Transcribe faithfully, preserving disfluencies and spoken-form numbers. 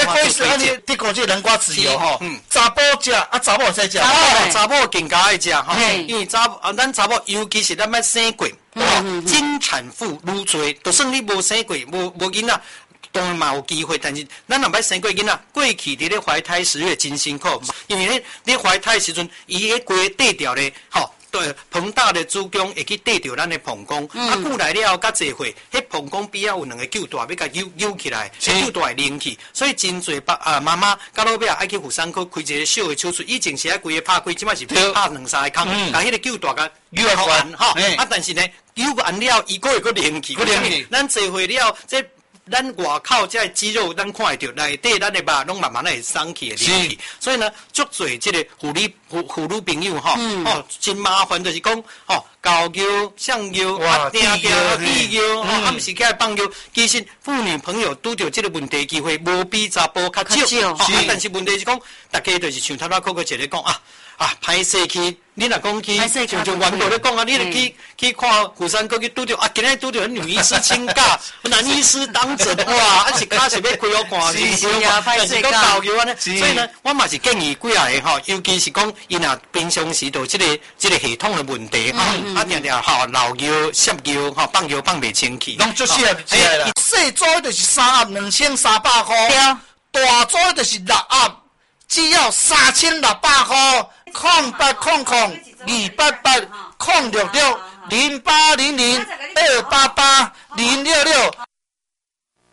可以是安尼，你讲这南瓜籽油吼，查甫食啊，查某使食， 查某查某更加爱食哈，因为查啊，咱查某尤其是咱要生过，经产妇愈多，就算你无生过，无无囡仔。当然嘛有机会，但是咱若要生过囡仔，过去伫咧怀胎十月真辛苦，因为咧你怀胎时阵，伊迄规块掉咧，吼。对，膨大的子宫会去缀着咱的膀胱，嗯、啊，久来了后，甲济岁，迄膀胱边仔有两个臼大，要甲扭扭起来，臼大会拎起，所以真侪爸啊妈妈甲老爸爱去妇产科开一个小的手术，以前是爱规个拍开，即摆是拍两三个孔，甲迄个臼大甲扭完吼，啊，但是呢，扭完了，伊个会个拎起，个拎起，咱济岁了，这。咱外口这肌肉，咱看会到，内底咱的肉拢慢慢会松起、连起，所以呢，足侪这个妇女妇妇女朋友吼，嗯、哦，真麻烦，就是讲，哦，高腰、上腰、啊，定腰、低腰，哦，啊，毋是起来放腰。其实妇女朋友拄着这个问题机会，无比查甫较少，哦，啊，但是问题是讲，大家就是像头头口口一个讲啊。啊，歹势去，你若讲去，像像原道咧讲啊，你去去看妇产科去拄着啊，今日拄着女医师请假，男医师当诊，哇，啊是卡是要开我看，是是啊，但是讲高腰安尼，所以呢，我嘛是建议几下个吼，尤其是讲伊若平常时就即个即个系统的问题吼，啊定定吼老腰、缩腰吼放腰放袂清气， 拢做适合起来啦。细组就是三盒两千三百块，大组就是六盒。只要三千六百块，空八空空二八八空六六零八零零二八八零六六。